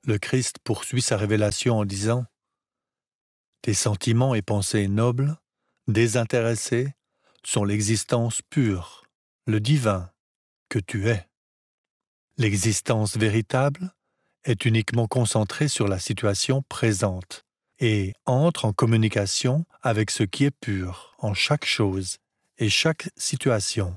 Le Christ poursuit sa révélation en disant « Tes sentiments et pensées nobles, désintéressés, sont l'existence pure, le divin que tu es. L'existence véritable est uniquement concentrée sur la situation présente et entre en communication avec ce qui est pur en chaque chose et chaque situation.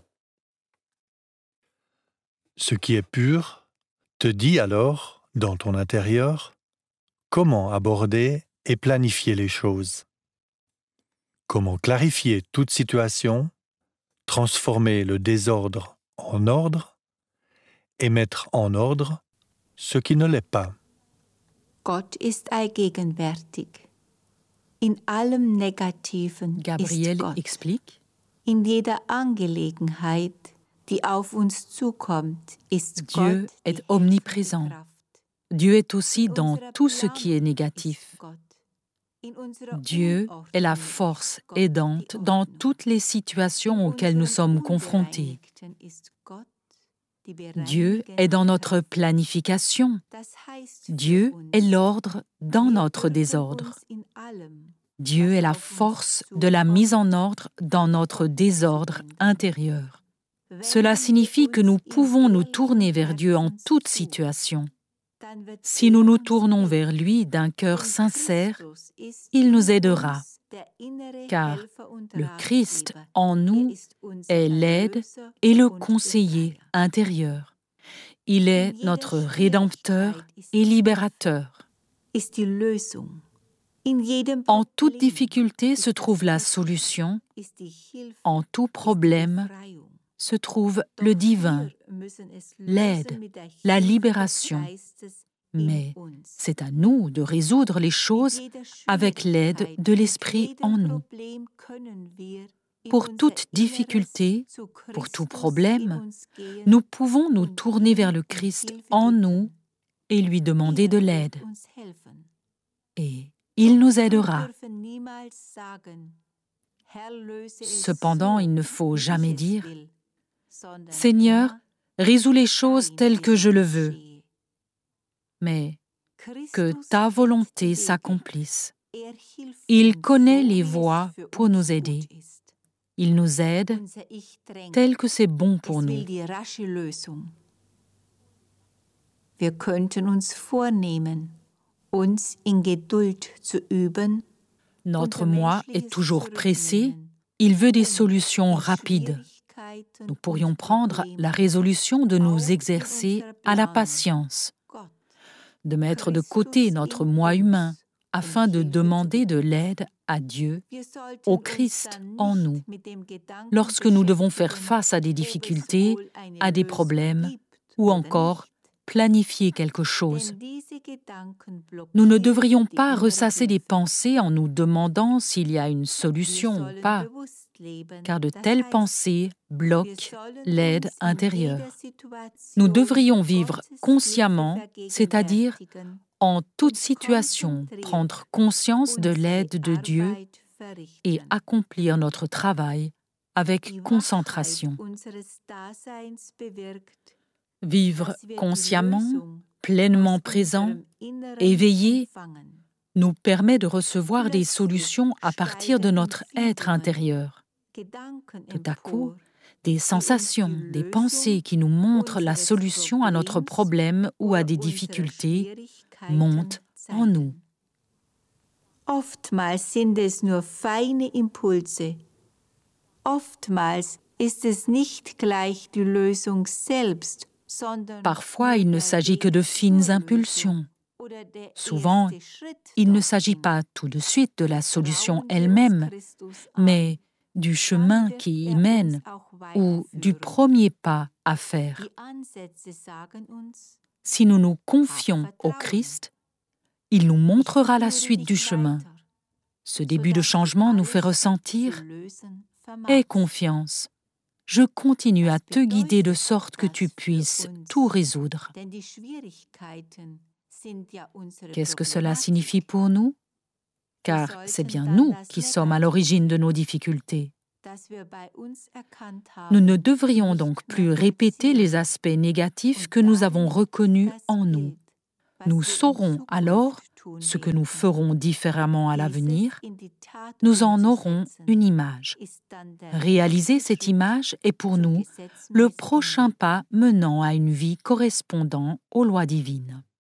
Ce qui est pur te dit alors, dans ton intérieur, comment aborder et planifier les choses. Comment clarifier toute situation, transformer le désordre en ordre et mettre en ordre ce qui ne l'est pas. Gott ist allgegenwärtig. In allem Negativen Gabriel ist Gott. explique. In jeder Angelegenheit, die auf uns zukommt, ist Dieu Gott est die omniprésent. Kraft. Dieu est aussi In dans unserer tout ce qui est Planung négatif. ist Gott. In unserer Dieu est la Unordnung force ist Gott aidante die dans Ordnung. toutes les situations In auxquelles nous unserem sommes confrontés. Unbereinigten ist Gott die Dieu est dans bereinigende notre Kraft. planification. Das heißt für Dieu uns, est l'ordre dans wir notre dürfen désordre. uns in allem, Dieu was est la auf uns force de la zukommt, mise en ordre dans notre désordre intérieur. Cela Wenden signifie wir que uns nous in pouvons nous ehrlichem tourner vers Dieu en Herzen toute zu, situation. dann wird Si nous nous uns tournons helfen. vers lui d'un cœur Denn sincère, Christus ist il in nous aidera, uns der innere car Helfer und le Christ Ratgeber. en nous ist unser est l'aide Erlöser et le und conseiller Befreier. intérieur. Il est In jeder notre Rédempteur Schwierigkeit ist et Libérateur. ist die Lösung. In jedem En toute Problem difficulté se ist trouve das la Retter, solution, ist die Hilfe, en tout ist die problème Befreiung. se trouve Doch le divin, wir müssen es l'aide, lösen mit der la Hilfe des libération. Geistes in Mais uns. c'est à nous de résoudre les choses Mit jeder avec l'aide Schwierigkeit, de l'Esprit jedem en nous. Problem können wir in Pour unser toute Inneres difficulté, zu pour tout Christus problème, in uns gehen nous pouvons nous und tourner ihm vers le um Christ Hilfe en bitten. nous et lui demander de Er wird l'aide. uns helfen. Et il nous Wir aidera. dürfen niemals sagen, Herr, löse es Cependant, so, il ne faut wie ich jamais es dire will, sondern Seigneur, immer résous les choses dein telles que Wille je le veux, geschehe. mais que Christus ta kennt volonté die Wege. s'accomplisse. Er hilft Il uns connaît so, les wie es voies für pour uns nous gut aider. ist. Il nous aide Unser Ich drängt. tel que c'est bon pour Es nous. will die rasche Lösung. Wir könnten uns vornehmen, uns in Geduld zu üben. Notre moi est toujours pressé, il veut des solutions rapides. Nous pourrions prendre la résolution de nous exercer à la patience, de mettre de côté notre moi humain afin de demander de l'aide à Dieu, au Christ en nous, lorsque nous devons faire face à des difficultés, à des problèmes ou encore planifier quelque chose. Nous ne devrions pas ressasser des pensées en nous demandant s'il y a une solution ou pas, car de telles pensées bloquent l'aide intérieure. Nous devrions vivre consciemment, c'est-à-dire en toute situation prendre conscience de l'aide de Dieu et accomplir notre travail avec concentration. Vivre consciemment, pleinement présent, éveillé, nous permet de recevoir des solutions à partir de notre être intérieur. Tout à coup, des sensations, des pensées qui nous montrent la solution à notre problème ou à des difficultés montent en nous. Oftmals sind es nur feine Impulse. Oftmals ist es nicht gleich die Lösung selbst, sondern Parfois, il ne s'agit que de fines impulsions. Souvent, il ne s'agit pas tout de suite de la solution elle-même, mais du chemin qui y mène ou du premier pas à faire. Si nous nous confions au Christ, il nous montrera la suite du chemin. Ce début de changement nous fait ressentir « Aie confiance, je continue à te guider de sorte que tu puisses tout résoudre. » Qu'est-ce que cela signifie pour nous? Car c'est bien nous qui sommes à l'origine de nos difficultés. Nous ne devrions donc plus répéter les aspects négatifs que nous avons reconnus en nous. Nous saurons alors ce que nous ferons différemment à l'avenir. Nous en aurons une image. Réaliser cette image est pour nous le prochain pas menant à une vie correspondant aux lois divines.